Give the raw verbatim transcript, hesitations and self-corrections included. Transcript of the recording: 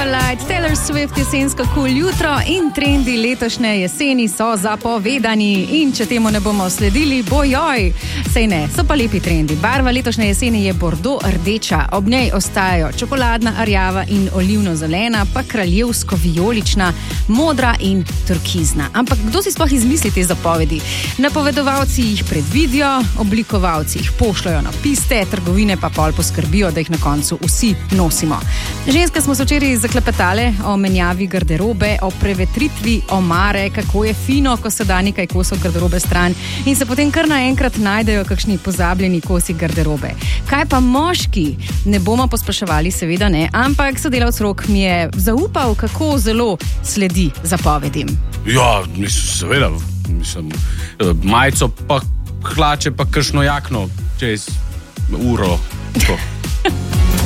Starlight, Taylor Swift, jesensko kul jutro in trendi letošnje jeseni so zapovedani in če temu ne bomo sledili, bojoj, sej ne, so pa lepi trendi. Barva letošnje jeseni je bordo rdeča, ob njej ostajajo čokoladna, rjava in olivno-zelena, pa kraljevsko-vijolična, modra in turkizna. Ampak kdo si sploh izmisli te zapovedi? Napovedovalci jih predvidijo, oblikovalci jih pošljajo na piste, trgovine pa pol poskrbijo, da jih na koncu vsi nosimo. Ženske smo se včeraj zaklepetale o menjavi garderobe, o prevetritvi omare, kako je fino, ko se da nekaj kosov garderobe stran in se potem kar naenkrat najdejo kakšni pozabljeni kosi garderobe. Kaj pa moški? Ne bomo posploševali, seveda ne, ampak sodelavec Rok mi je zaupal, kako zelo sledi zapovedim. Ja, mislim, seveda, mislim, majico pa hlače pa kršno jakno čez uro. To.